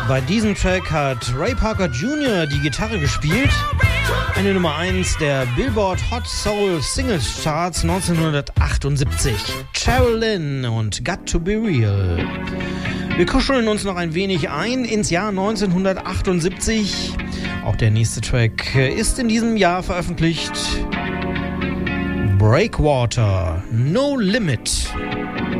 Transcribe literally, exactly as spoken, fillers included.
Bei diesem Track hat Ray Parker Junior die Gitarre gespielt. Eine Nummer eins der Billboard Hot Soul Singles Charts neunzehnhundertachtundsiebzig. Cheryl Lynn und Got to Be Real. Wir kuscheln uns noch ein wenig ein ins Jahr neunzehnhundertachtundsiebzig. Auch der nächste Track ist in diesem Jahr veröffentlicht. Breakwater, No Limit.